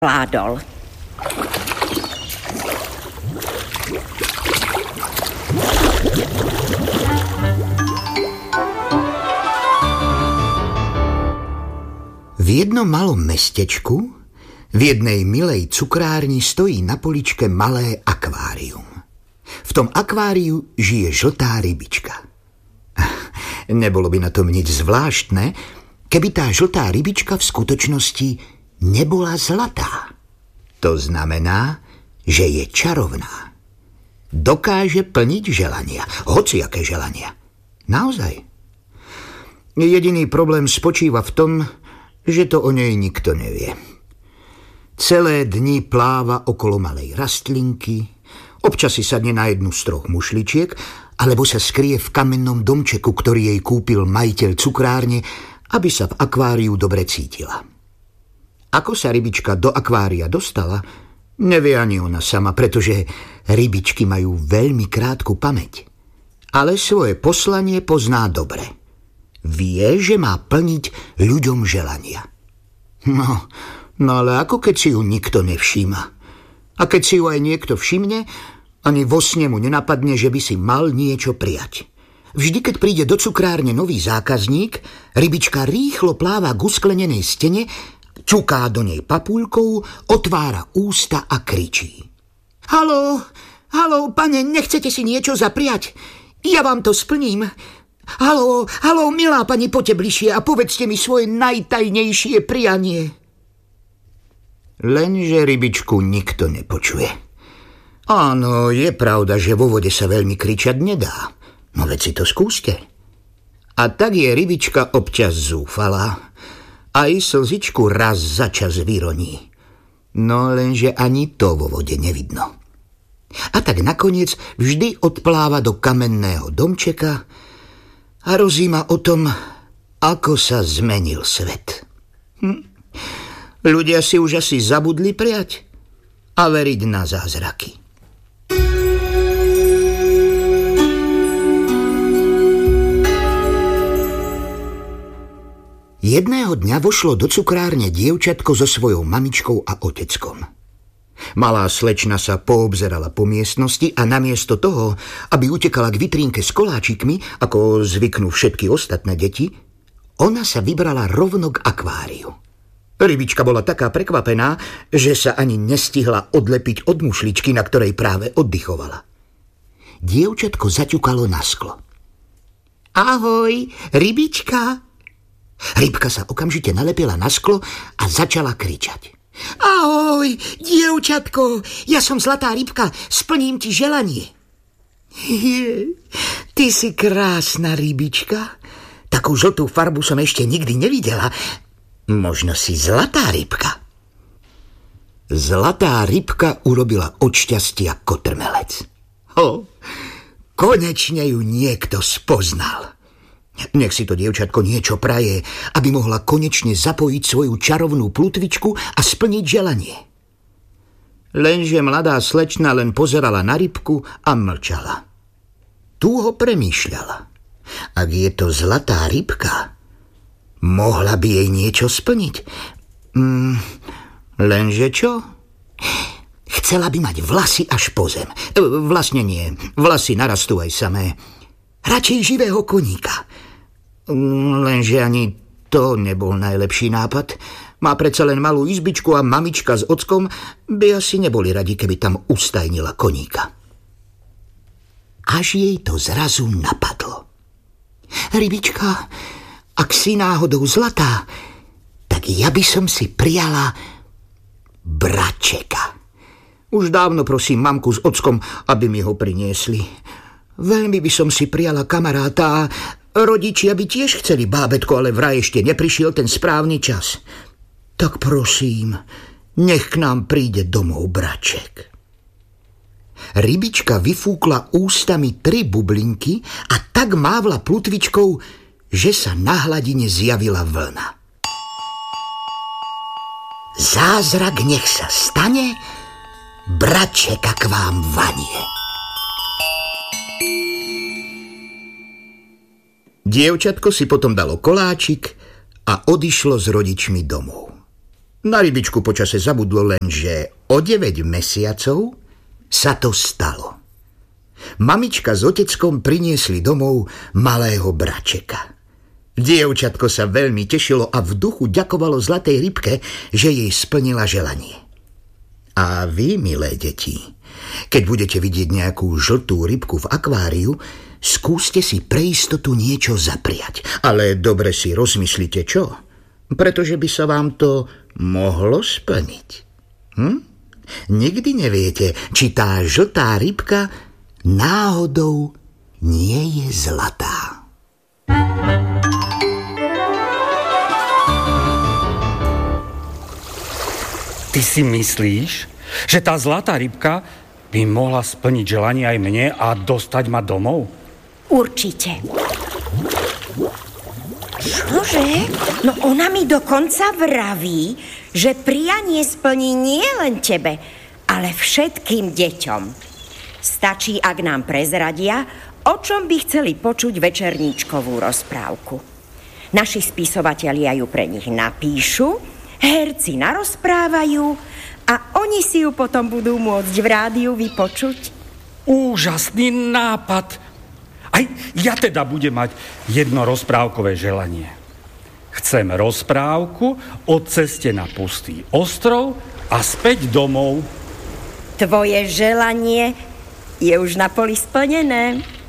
vládol. V jednom malom mestečku, v jednej milej cukrárni stojí na poličke malé akvárium. V tom akváriu žije žltá rybička. Nebolo by na tom nič zvláštne, keby tá žltá rybička v skutočnosti nebola zlatá. To znamená, že je čarovná. Dokáže plniť želania, hociaké želania. Naozaj. Jediný problém spočíva v tom, že to o nej nikto nevie. Celé dni pláva okolo malej rastlinky, občas si sadne na jednu z 3 mušličiek, alebo sa skrie v kamennom domčeku, ktorý jej kúpil majiteľ cukrárne, aby sa v akváriu dobre cítila. Ako sa rybička do akvária dostala, nevie ani ona sama, pretože rybičky majú veľmi krátku pamäť. Ale svoje poslanie pozná dobre. Vie, že má plniť ľuďom želania. No ale ako keď si ju nikto nevšíma? A keď si ju aj niekto všimne, ani vo sne mu nenapadne, že by si mal niečo prijať. Vždy, keď príde do cukrárne nový zákazník, rybička rýchlo pláva k usklenenej stene, čuká do nej papuľkou, otvára ústa a kričí. Haló, pane, nechcete si niečo zapriať? Ja vám to splním. Haló, milá pani, poďte bližšie a povedzte mi svoje najtajnejšie prianie. Lenže rybičku nikto nepočuje. Áno, je pravda, že vo vode sa veľmi kričať nedá. No veď si to skúste. A tak je rybička občas zúfalá. Aj slzičku raz za čas vyroní. No lenže ani to vo vode nevidno. A tak nakoniec vždy odpláva do kamenného domčeka a rozíma o tom, ako sa zmenil svet. Ľudia si už asi zabudli priať a veriť na zázraky. Jedného dňa vošlo do cukrárne dievčatko so svojou mamičkou a oteckom. Malá slečna sa poobzerala po miestnosti a namiesto toho, aby utekala k vitrínke s koláčikmi, ako zvyknú všetky ostatné deti, ona sa vybrala rovno k akváriu. Rybička bola taká prekvapená, že sa ani nestihla odlepiť od mušličky, na ktorej práve oddychovala. Dievčatko zaťukalo na sklo. Ahoj, rybička! Rybka sa okamžite nalepila na sklo a začala kričať. Ahoj, dievčatko, ja som zlatá rybka, splním ti želanie. Ty si krásna rybička. Takú žltú farbu som ešte nikdy nevidela. Možno si zlatá rybka. Zlatá rybka urobila od šťastia kotrmelec. Konečne ju niekto spoznal. Nech si to dievčatko niečo praje, aby mohla konečne zapojiť svoju čarovnú plutvičku a splniť želanie. Lenže mladá slečna len pozerala na rybku a mlčala. Túho premýšľala. Ak je to zlatá rybka, mohla by jej niečo splniť. Lenže čo? Chcela by mať vlasy až po zem. Vlastne nie, vlasy narastú aj samé. Radšej živého koníka. Lenže ani to nebol najlepší nápad. Má predsa len malú izbičku a mamička s ockom by asi neboli radi, keby tam ustajnila koníka. Až jej to zrazu napadlo. Rybička, ak si náhodou zlatá, tak ja by som si prijala bračeka. Už dávno prosím mamku s ockom, aby mi ho priniesli. Veľmi by som si prijala kamaráta a rodičia by tiež chceli bábätko, ale vraj ešte neprišiel ten správny čas. Tak prosím, nech k nám príde domov braček. Rybička vyfúkla ústami 3 bublinky a tak mávla plutvičkou, že sa na hladine zjavila vlna. Zázrak nech sa stane, bračeka k vám vanie. Dievčatko si potom dalo koláčik a odišlo s rodičmi domov. Na rybičku počase zabudlo len, že o 9 mesiacov sa to stalo. Mamička s oteckom priniesli domov malého bračeka. Dievčatko sa veľmi tešilo a v duchu ďakovalo zlatej rybke, že jej splnila želanie. A vy, milé deti, keď budete vidieť nejakú žltú rybku v akváriu, skúste si pre istotu niečo zapriať. Ale dobre si rozmyslite čo, pretože by sa vám to mohlo splniť. Nikdy neviete, či tá žltá rybka náhodou nie je zlatá. Ty si myslíš, že tá zlatá rybka by mohla splniť želanie aj mne a dostať ma domov? Určite. Čože? No ona mi dokonca vraví, že prianie splní nie len tebe, ale všetkým deťom. Stačí, ak nám prezradia, o čom by chceli počuť večerníčkovú rozprávku. Naši spisovatelia ju pre nich napíšu, herci narozprávajú a oni si ju potom budú môcť v rádiu vypočuť. Úžasný nápad. Aj ja teda budem mať jedno rozprávkové želanie. Chcem rozprávku o ceste na pustý ostrov a späť domov. Tvoje želanie je už na poli splnené.